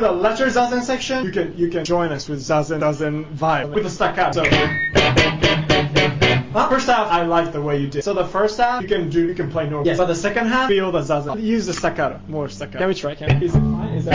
the lecture zazen section, you can join us with zazen vibe with the staccato. So, first half, I like the way you did. So the first half, you can play normal. Yes. But the second half, feel the zazen. Use the staccato, more staccato. Can we try? Is it fine? Is that